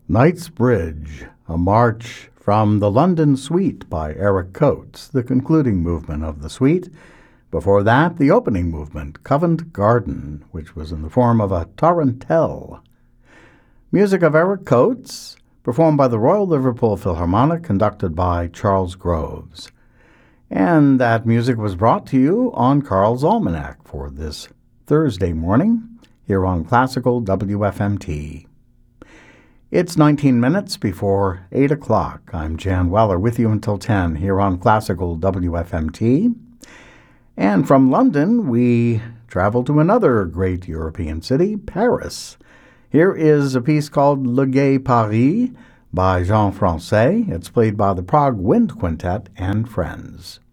Knightsbridge, a march from the London Suite by Eric Coates, the concluding movement of the suite. Before that, the opening movement, Covent Garden, which was in the form of a tarantelle. Music of Eric Coates, performed by the Royal Liverpool Philharmonic, conducted by Charles Groves. And that music was brought to you on Carl's Almanac for this Thursday morning here on Classical WFMT. It's 19 minutes before 8 o'clock. I'm Jan Weller with you until 10 here on Classical WFMT. And from London, we travel to another great European city, Paris. Here is a piece called Le Gai Paris by Jean Francais. It's played by the Prague Wind Quintet and Friends.